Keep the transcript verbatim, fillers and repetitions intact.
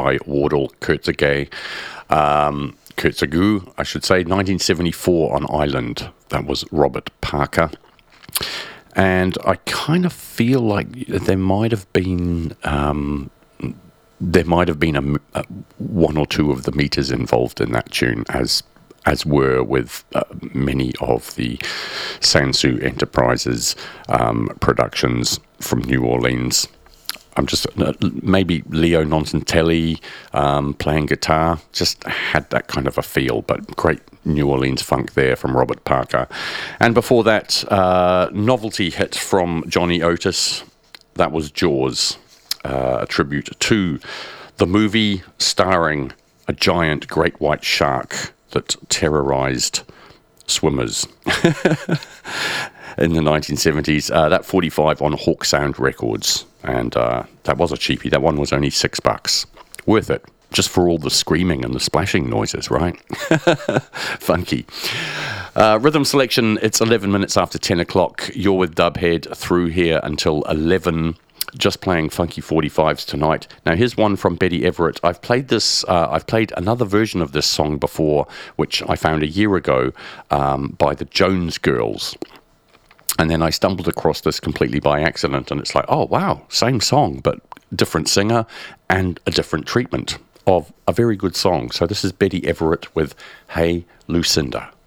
by Wardell Kurtzagay. Um, Kurtzagu, I should say, nineteen seventy-four on Island. That was Robert Parker. And I kind of feel like there might have been um, there might have been a, a, one or two of the meters involved in that tune, as as were with uh, many of the Sansu Enterprises um, productions from New Orleans. I'm just uh, maybe Leo Noncentelli um, playing guitar, just had that kind of a feel, but great New Orleans funk there from Robert Parker. And before that, uh, novelty hit from Johnny Otis. That was Jaws, uh, a tribute to the movie starring a giant great white shark that terrorized swimmers in the nineteen seventies. Uh, that forty-five on Hawk Sound Records. And uh, that was a cheapie. That one was only six bucks. Worth it. Just for all the screaming and the splashing noises, right? Funky. Uh, rhythm selection, it's eleven minutes after ten o'clock. You're with Dubhead through here until eleven. Just playing funky forty-fives tonight. Now, here's one from Betty Everett. I've played this, uh, I've played another version of this song before, which I found a year ago um, by the Jones Girls. And then I stumbled across this completely by accident, and it's like, oh, wow, same song, but different singer and a different treatment of a very good song. So this is Betty Everett with Hey Lucinda.